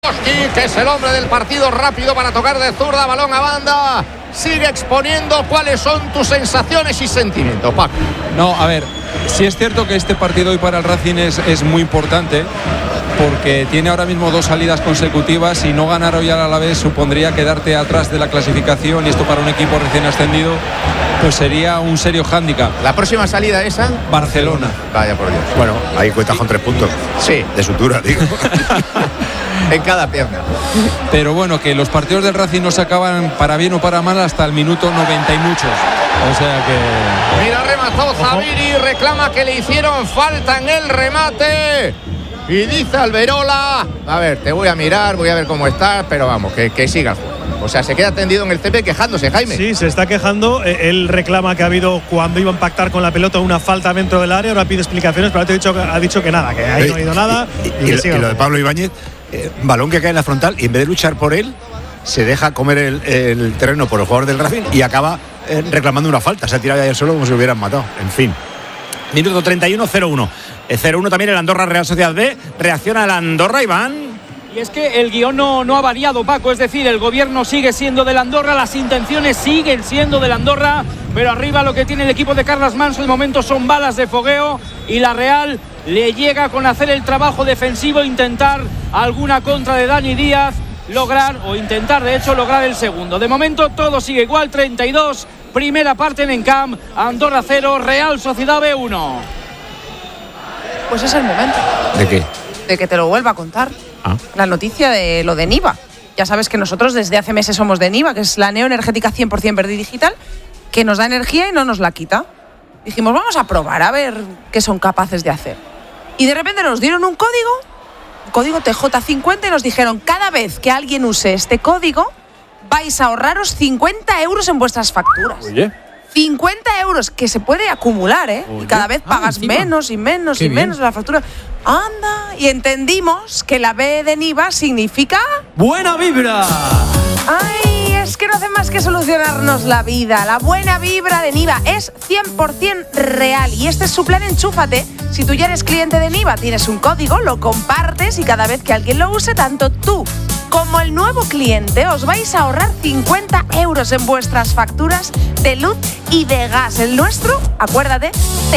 que es el hombre del partido, rápido para tocar de zurda, balón a banda. Sigue exponiendo. ¿Cuáles son tus sensaciones y sentimientos, Paco? No, a ver, sí es cierto que este partido hoy para el Racing es muy importante, porque tiene ahora mismo 2 salidas consecutivas y no ganar hoy al Alavés supondría quedarte atrás de la clasificación, y esto para un equipo recién ascendido pues sería un serio hándicap. ¿La próxima salida esa? Barcelona. Vaya por Dios. Bueno, ahí cuentas con 3 puntos. Sí. De sutura, digo. En cada pierna. Pero bueno, que los partidos del Racing no se acaban para bien o para mal hasta el minuto 90 y muchos. O sea que... Mira, remató Zaviri, reclama que le hicieron falta en el remate. Y dice Alberola, a ver, te voy a mirar, voy a ver cómo estás, pero vamos, que siga el juego. O sea, se queda tendido en el césped quejándose, Jaime. Sí, se está quejando. Él reclama que ha habido, cuando iba a impactar con la pelota, una falta dentro del área. Ahora pide explicaciones, pero ha dicho que nada, que ahí no ha ido nada. Y lo de Pablo Ibáñez, balón que cae en la frontal, y en vez de luchar por él, se deja comer el terreno por el jugador del Racing y acaba reclamando una falta. Se ha tirado ayer solo como si lo hubieran matado. En fin. Minuto 31, 0-1. 0-1 también el Andorra Real Sociedad B. Reacciona el Andorra, Iván. Y es que el guión no ha variado, Paco, es decir, el gobierno sigue siendo del Andorra, las intenciones siguen siendo del Andorra, pero arriba lo que tiene el equipo de Carles Manso de momento son balas de fogueo, y la Real le llega con hacer el trabajo defensivo, intentar alguna contra de Dani Díaz, intentar de hecho lograr el segundo. De momento todo sigue igual, 32, primera parte en Encamp, Andorra 0, Real Sociedad B 1. Pues es el momento. ¿De qué? De que te lo vuelva a contar. La noticia de lo de Niva. Ya sabes que nosotros desde hace meses somos de Niva, que es la neoenergética 100% verde y digital, que nos da energía y no nos la quita. Dijimos, vamos a probar a ver qué son capaces de hacer. Y de repente nos dieron un código TJ50, y nos dijeron, cada vez que alguien use este código, vais a ahorraros 50 euros en vuestras facturas. Oye. 50 euros, que se puede acumular, ¿eh? Y cada vez pagas menos y menos y menos la factura. Anda, y entendimos que la B de Niva significa... ¡Buena vibra! ¡Ay! Es que no hace más que solucionarnos la vida. La buena vibra de Niva es 100% real. Y este es su plan Enchúfate. Si tú ya eres cliente de Niva, tienes un código, lo compartes, y cada vez que alguien lo use, tanto tú como el nuevo cliente os vais a ahorrar 50 euros en vuestras facturas de luz y de gas. El nuestro, acuérdate,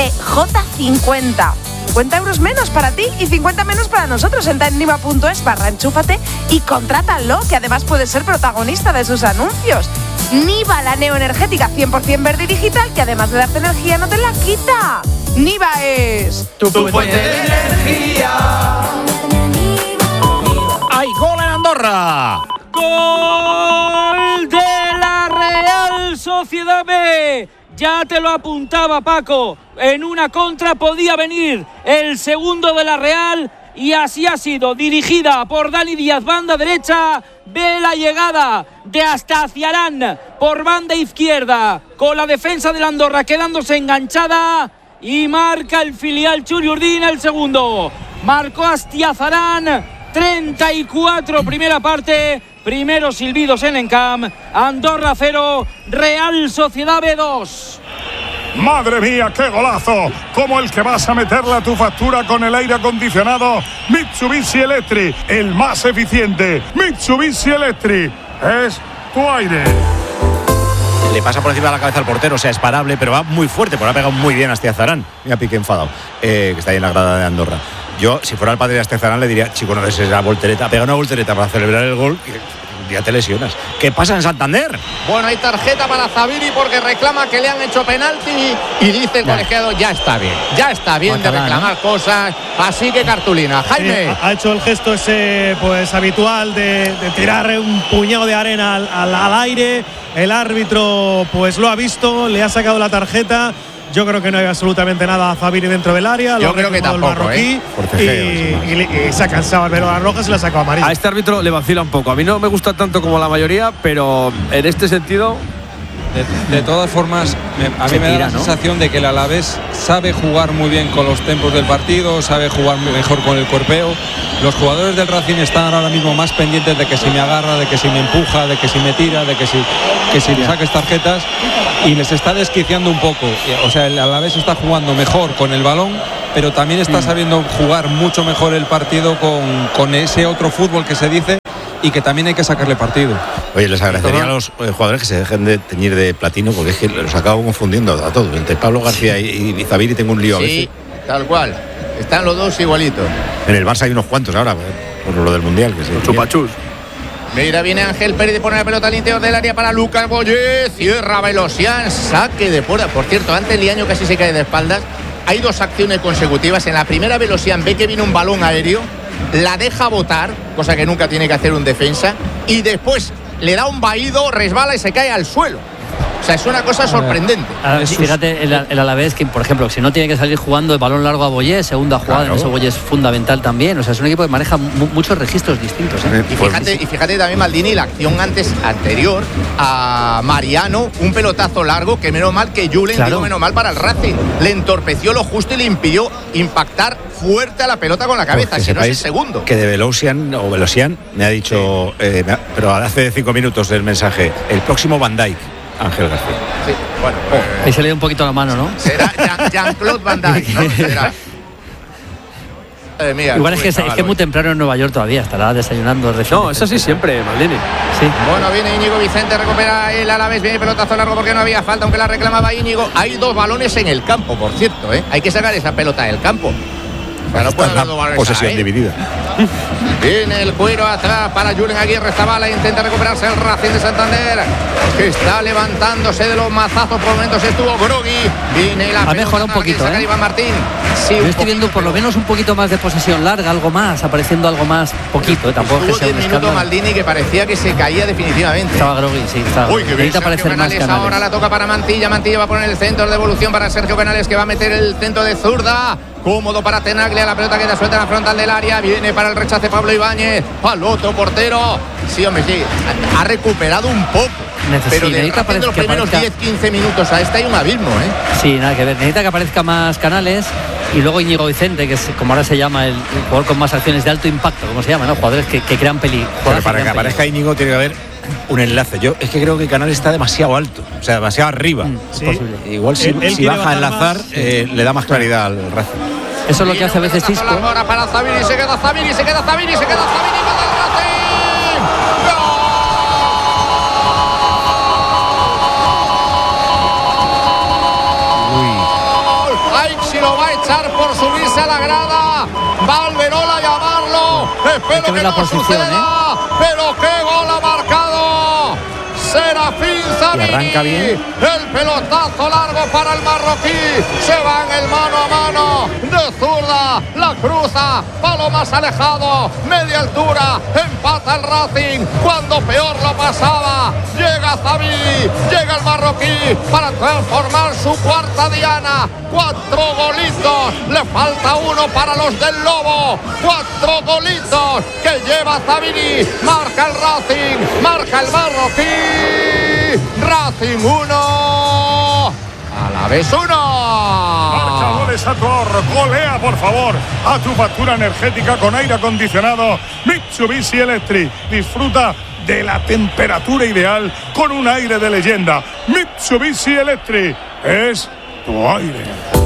TJ50. 50 euros menos para ti y 50 menos para nosotros. Entra en niva.es/enchúfate y contrátalo, que además puedes ser protagonista de sus anuncios. Niva, la neoenergética 100% verde y digital, que además de darte energía no te la quita. Niva es tu fuente de energía. ¡Hay gol en Andorra! ¡Gol de la Real Sociedad B! Ya te lo apuntaba, Paco. En una contra podía venir el segundo de la Real, y así ha sido. Dirigida por Dani Díaz, banda derecha. Ve la llegada de Astaciarán por banda izquierda, con la defensa del Andorra quedándose enganchada, y marca el filial Churi Urdin el segundo. Marcó Astiazarán, 34, primera parte. Primeros silbidos en Encamp. Andorra 0, Real Sociedad B 2. ¡Madre mía, qué golazo! Como el que vas a meterle a tu factura con el aire acondicionado Mitsubishi Electric, el más eficiente. Mitsubishi Electric es tu aire. Le pasa por encima de la cabeza al portero, o sea, es parable, pero va muy fuerte, porque ha pegado muy bien a Astiazarán. Mira, Piqué enfadado, que está ahí en la grada de Andorra. Yo, si fuera el padre de Astiazarán, le diría, chico, no des esa voltereta, pega una voltereta para celebrar el gol, que ya te lesionas. ¿Qué pasa en Santander? Bueno, hay tarjeta para Zaviri porque reclama que le han hecho penalti, y dice el colegiado, ya está bien de reclamar cosas, así que cartulina. Jaime. Sí, ha hecho el gesto ese pues habitual de tirar un puñado de arena al aire. El árbitro pues lo ha visto, le ha sacado la tarjeta. Yo creo que no hay absolutamente nada a Zaviri dentro del área. Yo creo que tampoco, marroquí, y se ha cansado al ver la roja, se la ha sacado amarilla. A este árbitro le vacila un poco. A mí no me gusta tanto como la mayoría, pero en este sentido... De todas formas, a mí me da la sensación de que el Alavés sabe jugar muy bien con los tempos del partido, sabe jugar mejor con el cuerpeo. Los jugadores del Racing están ahora mismo más pendientes de que si me agarra, de que si me empuja, de que si me tira, de que si le saques tarjetas, y les está desquiciando un poco. O sea, el Alavés está jugando mejor con el balón, pero también está sabiendo jugar mucho mejor el partido con ese otro fútbol que se dice, y que también hay que sacarle partido. Oye, les agradecería a los jugadores que se dejen de teñir de platino, porque es que los acabo confundiendo a todos. Entre Pablo García y Zabiri tengo un lío a veces. Sí, tal cual. Están los dos igualitos. En el Barça hay unos cuantos ahora, por lo del Mundial. Que Los chupachus. Mira, viene Ángel Pérez de poner la pelota al interior del área para Lucas Boyé. Cierra Velosian, saque de fuera. Por cierto, antes Liaño casi se cae de espaldas. Hay dos acciones consecutivas. En la primera, Velosian ve que viene un balón aéreo, la deja botar, cosa que nunca tiene que hacer un defensa, y después le da un vaído, resbala y se cae al suelo. O sea, es una cosa sorprendente. Fíjate, el Alavés, que por ejemplo, si no tiene que salir jugando el balón largo a Boyé, segunda jugada, en eso Boyé es fundamental también. O sea, es un equipo que maneja muchos registros distintos. Y fíjate también, Maldini, la acción anterior a Mariano, un pelotazo largo, que menos mal que Julen, digo menos mal para el Racing, le entorpeció lo justo y le impidió impactar fuerte a la pelota con la cabeza, si no es el segundo. Que de Velosian me ha dicho, pero hace 5 minutos el mensaje, el próximo Van Dijk, Ángel García. Sí, bueno, ahí se le dio un poquito la mano, ¿no? Será Jean-Claude Van Dijk, ¿no? Será. Mía, igual es que es muy temprano en Nueva York todavía, estará desayunando recién. No, eso sí siempre, Maldini. Sí. Bueno, viene Íñigo Vicente, recupera el Alavés, viene pelotazo largo porque no había falta, aunque la reclamaba Íñigo. Hay 2 balones en el campo, por cierto, ¿eh? Hay que sacar esa pelota del campo. Para no puede haber 2 balones. Posesión dividida. Viene el cuero atrás para Julen Aguirre Zabala, intenta recuperarse el Racing de Santander, que está levantándose de los mazazos. Por momentos estuvo groggy. Viene la ha mejorado un poquito, Iván Martín. Sí, yo estoy viendo por lo menos un poquito más de posesión larga, algo más, apareciendo algo más, poquito, tampoco estuvo que sea un 10 minutos Maldini que parecía que se caía definitivamente. Estaba groggy, sí, estaba. Uy, qué bien, Sergio Canales, ahora la toca para Mantilla va a poner el centro de devolución para Sergio Canales, que va a meter el centro de zurda. Cómodo para Tenaglia, la pelota queda suelta en la frontal del área, viene para el rechace Pablo Ibáñez, al otro portero. Sí, hombre, sí, ha recuperado un poco. Pero de los primeros 10-15 minutos a hay un abismo, ¿eh? Sí, nada que ver, necesita que aparezca más Canales. Y luego Íñigo Vicente, que es como ahora se llama el jugador con más acciones de alto impacto, como se llama, ¿no? Jugadores que crean peligro. Para que aparezca Íñigo tiene que haber un enlace. Yo es que creo que Canales está demasiado alto, o sea, demasiado arriba. Sí. Es posible. Igual si baja a enlazar, le da más claridad al Racing. Eso es lo que hace a veces Cisco. Ahora para Zabiri, se queda Zabiri. Lo va a echar por subirse a la grada. Va Alberola a llamarlo. Espero que no suceda. Pero qué gol ha marcado Serafín Zabiri. Y arranca bien. El pelotazo largo para el marroquí. Se va en el mano a mano de zurda. La cruza. Palo más alejado. Media altura. Empata el Racing cuando peor lo pasaba. Llega Zabiri. Llega el marroquí para transformar su cuarta diana. 4 golitos. Le falta 1 para los del Lobo. 4 golitos que lleva Zabiri. Marca el Racing. Marca el marroquí. Racing 1, Alavés 1. Marca goles a tu ahorro, golea por favor a tu factura energética con aire acondicionado Mitsubishi Electric. Disfruta de la temperatura ideal con un aire de leyenda. Mitsubishi Electric es tu aire.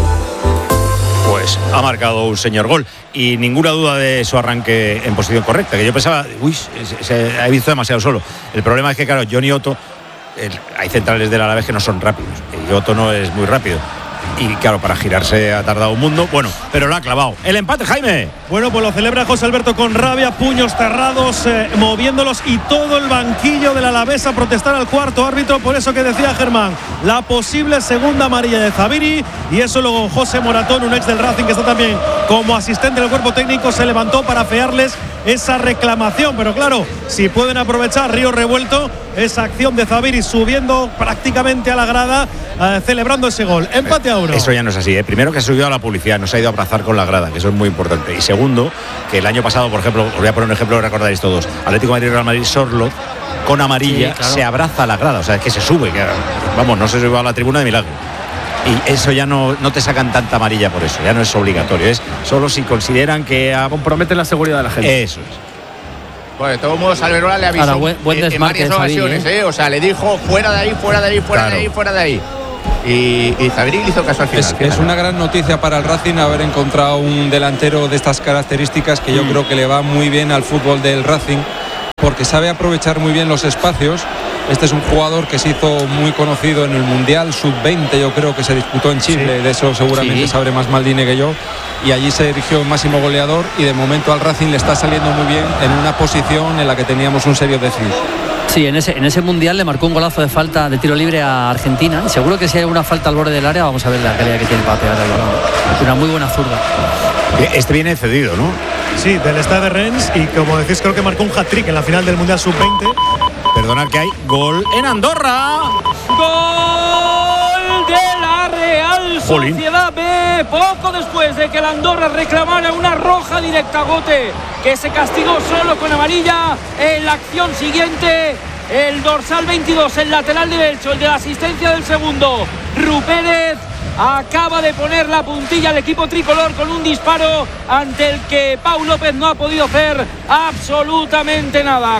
Pues ha marcado un señor gol y ninguna duda de su arranque en posición correcta, que yo pensaba, se ha visto demasiado solo. El problema es que, claro, Johnny Otto, hay centrales del Alavés que no son rápidos y Otto no es muy rápido. Y claro, para girarse ha tardado un mundo. Bueno, pero lo ha clavado. El empate, Jaime. Bueno, pues lo celebra José Alberto con rabia, puños cerrados, moviéndolos, y todo el banquillo del Alavés a protestar al cuarto árbitro. Por eso que decía Germán, la posible segunda amarilla de Zabiri. Y eso luego José Moratón, un ex del Racing que está también como asistente del cuerpo técnico, se levantó para afearles esa reclamación. Pero claro, si pueden aprovechar Río Revuelto esa acción de Zabiri subiendo prácticamente a la grada, celebrando ese gol. Empate a 1. Eso ya no es así, ¿eh? Primero, que ha subido a la publicidad, no se ha ido a abrazar con la grada, que eso es muy importante. Y segundo, que el año pasado, por ejemplo, os voy a poner un ejemplo que recordaréis todos, Atlético de Madrid, Real Madrid, Sorlo, con amarilla, sí, claro, se abraza a la grada, o sea, es que se sube, que, vamos, no se sube a la tribuna de milagro. Y eso ya no te sacan tanta amarilla por eso, ya no es obligatorio, es solo si consideran que comprometen la seguridad de la gente. Eso es. Bueno, de todos modos, Alberola le avisó en varias ocasiones, o sea, le dijo fuera de ahí, fuera de ahí, fuera de ahí, fuera de ahí. Y Zabiri le hizo caso al final. Es una gran noticia para el Racing haber encontrado un delantero de estas características que yo creo que le va muy bien al fútbol del Racing, porque sabe aprovechar muy bien los espacios. Este es un jugador que se hizo muy conocido en el Mundial Sub-20, yo creo que se disputó en Chile, de eso seguramente sabré más Maldini que yo, y allí se erigió el máximo goleador, y de momento al Racing le está saliendo muy bien en una posición en la que teníamos un serio déficit. Sí, en ese Mundial le marcó un golazo de falta de tiro libre a Argentina, y seguro que si hay una falta al borde del área vamos a ver la calidad que tiene para pegar el balón. Una muy buena zurda. Este viene cedido, ¿no? Sí, del Stade de Rennes, y como decís, creo que marcó un hat-trick en la final del Mundial Sub-20. Perdonad que hay gol en Andorra. ¡Gol de la Real Sociedad B! Poco después de que la Andorra reclamara una roja directa a Gote, que se castigó solo con amarilla. En la acción siguiente, el dorsal 22, el lateral derecho, el de la asistencia del segundo, Rupérez, acaba de poner la puntilla al equipo tricolor con un disparo ante el que Pau López no ha podido hacer absolutamente nada.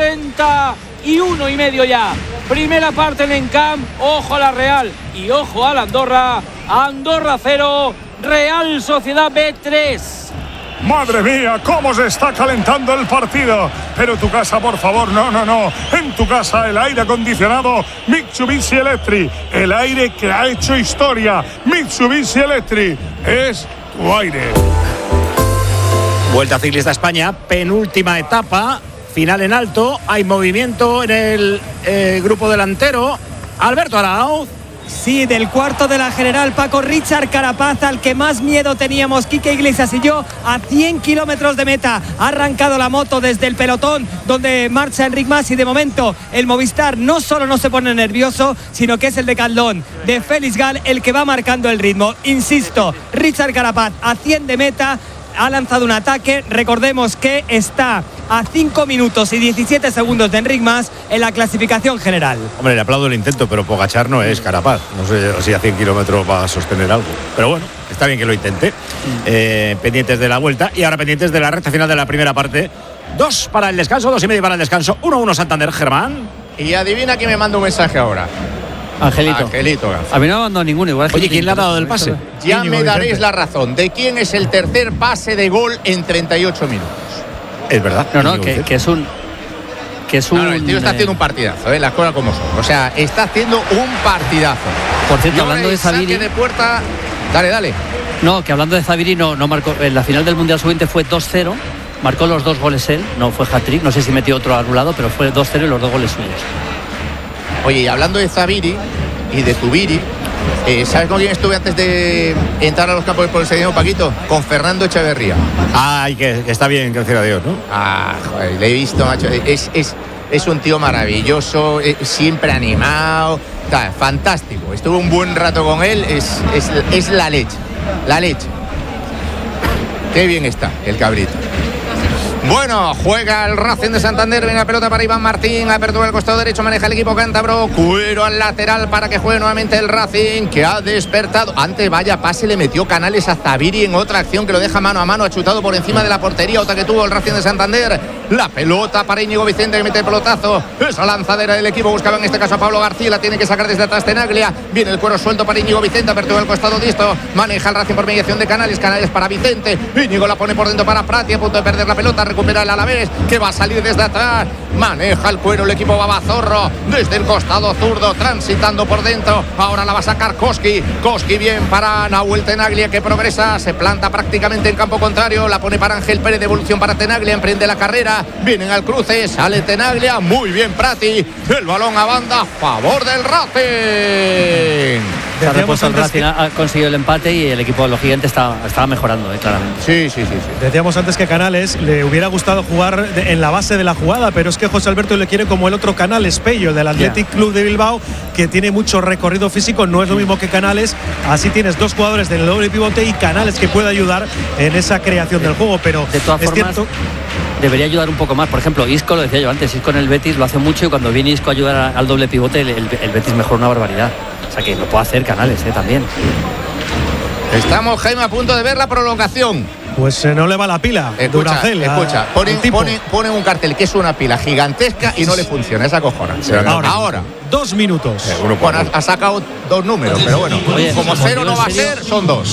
41,5 ya. Primera parte en Encamp. Ojo a la Real y ojo a la Andorra. Andorra 0, Real Sociedad B 3. Madre mía, cómo se está calentando el partido. Pero tu casa, por favor, no. En tu casa el aire acondicionado Mitsubishi Electric. El aire que ha hecho historia. Mitsubishi Electric es tu aire. Vuelta Ciclista España, penúltima etapa, final en alto. Hay movimiento en el grupo delantero. Alberto Arauz. Sí, del cuarto de la general, Paco, Richard Carapaz, al que más miedo teníamos Quique Iglesias y yo, a 100 kilómetros de meta. Ha arrancado la moto desde el pelotón donde marcha Enric Mas, y de momento el Movistar no solo no se pone nervioso, sino que es el decathlon de Félix Gal el que va marcando el ritmo. Insisto, Richard Carapaz a 100 de meta, ha lanzado un ataque. Recordemos que está a 5 minutos y 17 segundos de Enric Mas en la clasificación general. Hombre, le aplaudo el intento, pero Pogačar no es Carapaz. No sé si a 100 kilómetros va a sostener algo. Pero bueno, está bien que lo intente. Pendientes de la vuelta y ahora pendientes de la recta final de la primera parte. 2 para el descanso, 2,5 para el descanso. 1-1 Santander, Germán. Y adivina quién me manda un mensaje ahora. Angelito. A mí no me ha mandado ninguno. Igual. Oye, ¿quién le ha dado del pase? Ya me daréis la razón. ¿De quién es el tercer pase de gol en 38 minutos? Es verdad. No, que es un... No, el tío está haciendo un partidazo, las cosas como son. O sea, está haciendo un partidazo. Por cierto, hablando de Zaviri... de puerta... Dale. No, que hablando de Zaviri, no marcó... En la final del Mundial Sub-20 fue 2-0. Marcó los 2 goles él. No fue hat-trick. No sé si metió otro anulado, pero fue 2-0 y los 2 goles suyos. Oye, y hablando de Zaviri y de Zubiri, ¿sabes con quién estuve antes de entrar a los campos por el segundo, Paquito? Con Fernando Echeverría. Ay, que está bien, gracias a Dios, ¿no? Joder, le he visto, macho. Es un tío maravilloso, siempre animado, fantástico. Estuve un buen rato con él, es la leche. Qué bien está el cabrito. Bueno, juega el Racing de Santander, viene la pelota para Iván Martín, apertura del costado derecho, maneja el equipo cántabro, Cuero al lateral para que juegue nuevamente el Racing, que ha despertado. Antes, vaya pase, le metió Canales a Zaviri en otra acción que lo deja mano a mano, ha chutado por encima de la portería, otra que tuvo el Racing de Santander. La pelota para Íñigo Vicente, que mete el pelotazo. Esa lanzadera del equipo, buscaba en este caso a Pablo García, la tiene que sacar desde atrás Tenaglia. Viene el cuero suelto para Íñigo Vicente, apertura del costado disto, maneja el Racing por mediación de Canales para Vicente. Íñigo la pone por dentro para Prati, a punto de perder la pelota, recupera el Alavés, que va a salir desde atrás, maneja el cuero el equipo Babazorro, desde el costado zurdo, transitando por dentro, ahora la va a sacar Koski bien para Nahuel Tenaglia, que progresa, se planta prácticamente en campo contrario, la pone para Ángel Pérez, devolución para Tenaglia, emprende la carrera, vienen al cruce, sale Tenaglia, muy bien Prati, el balón a banda, a favor del Racing. Se ha repuesto el Racing, ha conseguido el empate y el equipo de los Gigantes estaba mejorando, claramente. Sí. Decíamos antes que Canales le hubiera gustado jugar en la base de la jugada, pero es que José Alberto le quiere como el otro Canales, Pello, del Athletic Club de Bilbao, que tiene mucho recorrido físico, no es lo mismo que Canales. Así tienes 2 jugadores del doble pivote y Canales que puede ayudar en esa creación del juego, pero de todas formas debería ayudar un poco más. Por ejemplo, Isco, lo decía yo antes, Isco en el Betis lo hace mucho, y cuando viene Isco a ayudar al doble pivote el Betis mejora una barbaridad. O sea que lo puede hacer Canales también. Estamos, Jaime, a punto de ver la prolongación. Pues no le va la pila. Escucha, ponen un cartel que es una pila gigantesca y no le funciona, esa cojona. Ahora 2 minutos. Bueno, ha sacado 2 números, pero bueno, oye, como 0 no va a ser, son 2.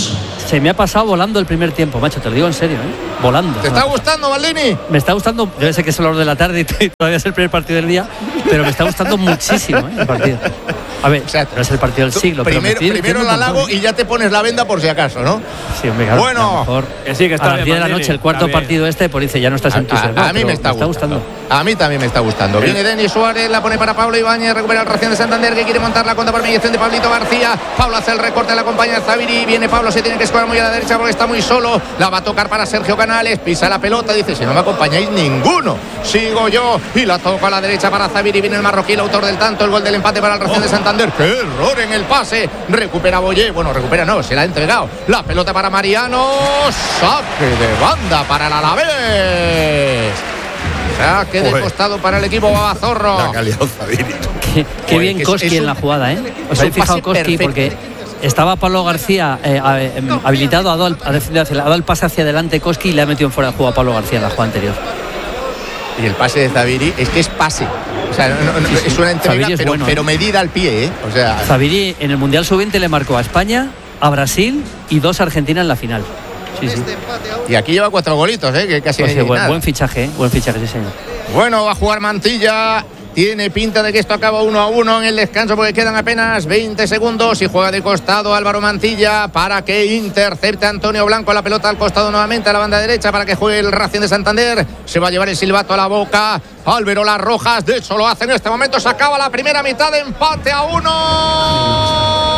Se me ha pasado volando el primer tiempo, macho, te lo digo en serio, volando. ¿Te está gustando, Baldini? Me está gustando, debe ser que es el hora de la tarde y todavía es el primer partido del día, pero me está gustando muchísimo el partido. A ver, no es el partido del siglo. Primero el halago y ya te pones la venda por si acaso, ¿no? Sí, hombre, claro, bueno, mejor, sí, que está a las 10 de la noche, el cuarto partido pues dice, ya no estás entusiasmado. A mí me está gustando. A mí también me está gustando. Viene Denis Suárez, la pone para Pablo Ibáñez, recupera el Racing de Santander, que quiere montar la contra por mediación de Pablito García. Pablo hace el recorte, la acompaña Zaviri. Viene Pablo, se tiene que escoger muy a la derecha porque está muy solo. La va a tocar para Sergio Canales, pisa la pelota, dice, si no me acompañáis ninguno, sigo yo. Y la toca a la derecha para Zaviri. Viene el marroquí, el autor del tanto, el gol del empate para el Racing de Santander. ¡Qué error en el pase! Recupera Boyé, se la ha entregado. La pelota para Mariano, saque de banda para el Alavés. Saque de costado para el equipo Babazorro. La calidad Zaviri. Qué bien Koski en la jugada, Os habéis fijado Koski porque estaba Pablo García habilitado, ha dado el pase hacia adelante Koski y le ha metido en fuera de juego a Pablo García en la jugada anterior. Y el pase de Zaviri es que es pase. O sea, es una entrega, pero medida al pie, O sea, Zaviri en el Mundial Sub-20 le marcó a España, a Brasil y 2 a Argentina en la final. Sí. Y aquí lleva 4 golitos, que casi buen fichaje, sí, señor. Bueno, va a jugar Mantilla. Tiene pinta de que esto acaba 1-1 en el descanso porque quedan apenas 20 segundos y juega de costado Álvaro Mantilla para que intercepte Antonio Blanco la pelota al costado nuevamente a la banda derecha para que juegue el Racing de Santander. Se va a llevar el silbato a la boca Alberola Rojas, de hecho lo hace en este momento. Se acaba la primera mitad de empate a 1.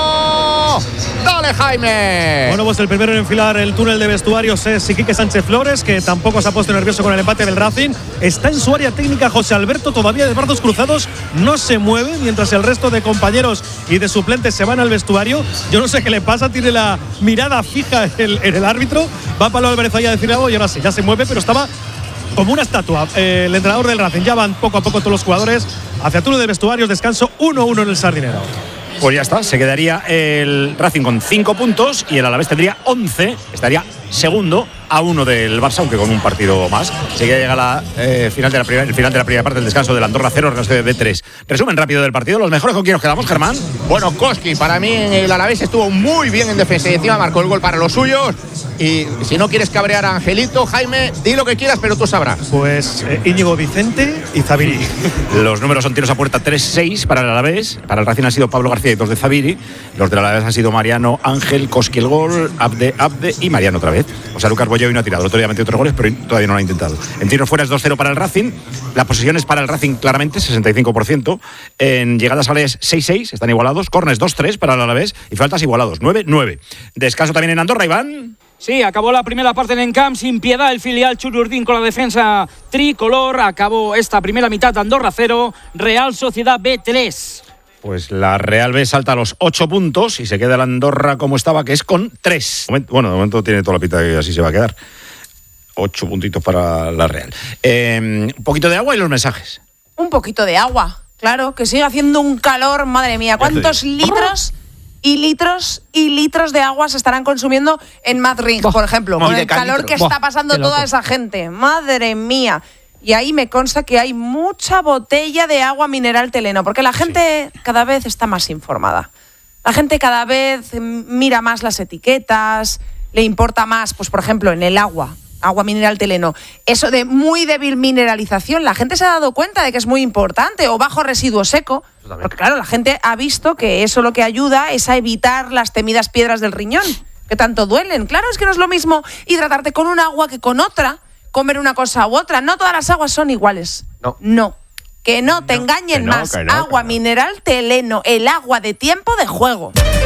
¡Dale, Jaime! Bueno, pues el primero en enfilar el túnel de vestuarios es Iquique Sánchez Flores, que tampoco se ha puesto nervioso con el empate del Racing. Está en su área técnica José Alberto, todavía de brazos cruzados, no se mueve, mientras el resto de compañeros y de suplentes se van al vestuario. Yo no sé qué le pasa, tiene la mirada fija en el árbitro. Va Pablo Álvarez ahí a decir algo y ahora sí, ya se mueve, pero estaba como una estatua. El entrenador del Racing, ya van poco a poco todos los jugadores hacia túnel de vestuarios, descanso 1-1 en el Sardinero. Pues ya está, se quedaría el Racing con 5 puntos y el Alavés tendría 11, estaría segundo a 1 del Barça, aunque con un partido más. Así que llega el final de la primera parte del descanso del Andorra 0, Real de 3. Resumen rápido del partido, los mejores con quién nos quedamos, Germán. Bueno, Koski, para mí el Alavés estuvo muy bien en defensa y encima marcó el gol para los suyos. Y si no quieres cabrear a Angelito, Jaime, di lo que quieras, pero tú sabrás. Pues Íñigo Vicente y Zaviri. Los números son tiros a puerta 3-6 para el Alavés. Para el Racing han sido Pablo García y 2 de Zaviri. Los del Alavés han sido Mariano, Ángel, Koski el gol, Abde y Mariano otra vez. O sea, Lucas Boyé hoy no ha tirado. El otro día metió otros goles, pero todavía no lo ha intentado. En tiros fuera es 2-0 para el Racing. La posesión es para el Racing claramente, 65%. En llegadas a áreas 6-6, están igualados. Corners 2-3 para el Alavés y faltas igualados, 9-9. Descanso también en Andorra, Iván. Sí, acabó la primera parte en Encamp sin piedad el filial Chururdín con la defensa tricolor. Acabó esta primera mitad de Andorra 0, Real Sociedad B 3. Pues la Real B salta a los 8 puntos y se queda el Andorra como estaba, que es con 3. Bueno, de momento tiene toda la pinta de que así se va a quedar. 8 puntitos para la Real. Un poquito de agua y los mensajes. Un poquito de agua, claro, que sigue haciendo un calor, madre mía. ¿Cuántos litros y litros de agua se estarán consumiendo en Madrid, por ejemplo? Con el calor que está pasando toda esa gente. Madre mía. Y ahí me consta que hay mucha botella de agua mineral Teleno, porque la gente cada vez está más informada. La gente cada vez mira más las etiquetas, le importa más, pues por ejemplo, en el agua mineral Teleno. Eso de muy débil mineralización, la gente se ha dado cuenta de que es muy importante, o bajo residuo seco. Porque claro, la gente ha visto que eso lo que ayuda es a evitar las temidas piedras del riñón, que tanto duelen. Claro, es que no es lo mismo hidratarte con un agua que con otra, comer una cosa u otra. No todas las aguas son iguales. No. Que no te engañen más. Agua mineral Teleno, el agua de tiempo de juego.